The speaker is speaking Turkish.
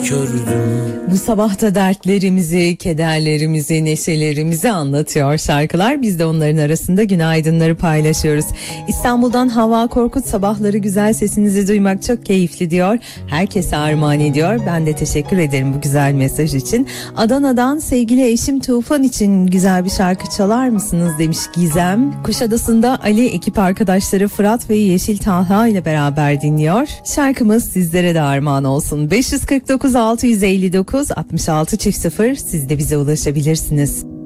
kördüm. Bu sabahta dertlerimizi, kederlerimizi, neşelerimizi anlatıyor şarkılar. Biz de onların arasında günaydınları paylaşıyoruz. İstanbul'dan Havva Korkut, sabahları güzel sesinizi duymak çok keyifli diyor. Herkese armağan ediyor. Ben de teşekkür ederim bu güzel mesaj için. Adana'dan sevgili eşim Tufan için güzel bir şarkı çalar mısınız demiş Gizem. Kuşadası'nda Ali ekip arkadaşları Fırat ve Yeşil Talha ile beraber dinliyor. Şarkımız sizlere de armağan olsun. 549 659 66 0, siz de bize ulaşabilirsiniz.